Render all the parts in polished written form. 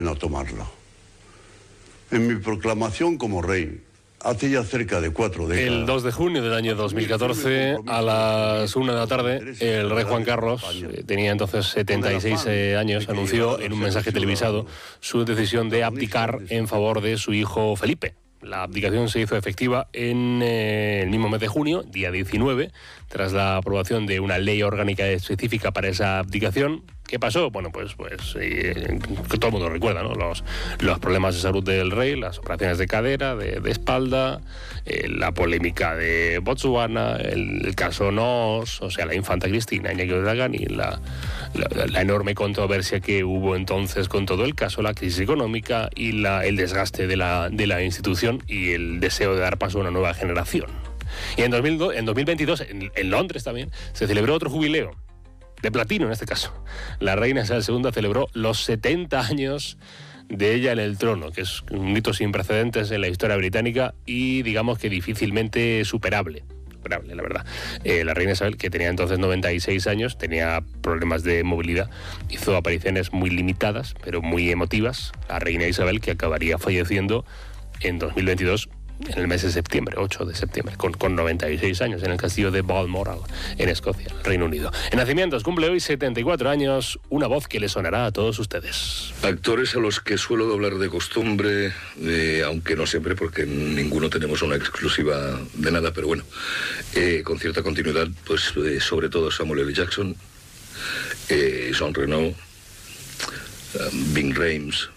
no tomarlo. En mi proclamación como rey, hace ya cerca de 4 décadas... El 2 de junio del año 2014, a las 1 de la tarde, el rey Juan Carlos, tenía entonces 76 años, anunció en un mensaje televisado su decisión de abdicar en favor de su hijo Felipe. La abdicación se hizo efectiva en el mismo mes de junio, día 19, tras la aprobación de una ley orgánica específica para esa abdicación. ¿Qué pasó? Bueno, pues que todo el mundo recuerda, ¿no? Los problemas de salud del rey, las operaciones de cadera, de espalda, la polémica de Botsuana, el caso Nos, o sea, la infanta Cristina, Iñaki Urdangarin, y la enorme controversia que hubo entonces con todo el caso, la crisis económica y el desgaste de la institución y el deseo de dar paso a una nueva generación. Y en 2022, en Londres también, se celebró otro jubileo, de platino en este caso. La reina Isabel II celebró los 70 años de ella en el trono, que es un hito sin precedentes en la historia británica y digamos que difícilmente superable, la verdad. La reina Isabel, que tenía entonces 96 años, tenía problemas de movilidad, hizo apariciones muy limitadas, pero muy emotivas. La reina Isabel, que acabaría falleciendo en 2022, en el mes de septiembre, 8 de septiembre, con 96 años, en el castillo de Balmoral, en Escocia, Reino Unido. En nacimientos, cumple hoy 74 años, una voz que le sonará a todos ustedes. Actores a los que suelo doblar de costumbre, aunque no siempre, porque ninguno tenemos una exclusiva de nada, pero bueno, con cierta continuidad, pues sobre todo Samuel L. Jackson, Jean Reno, Ving Rhames,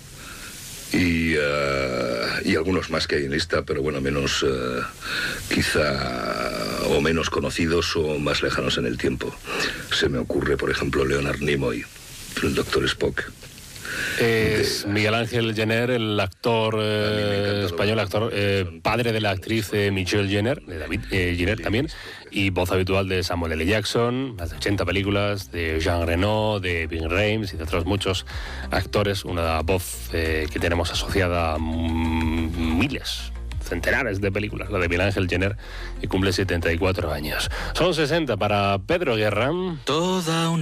y algunos más que hay en lista, pero bueno, menos quizá o menos conocidos o más lejanos en el tiempo. Se me ocurre, por ejemplo, Leonard Nimoy, el Dr. Spock. Es Miguel Ángel Jenner, el actor español, padre de la actriz Michelle Jenner, de David Jenner también, y voz habitual de Samuel L. Jackson, más de 80 películas, de Jean Reno, de Ving Rhames y de otros muchos actores. Una voz que tenemos asociada a miles, centenares de películas, la de Miguel Ángel Jenner, que cumple 74 años. Son 60 para Pedro Guerra. Toda una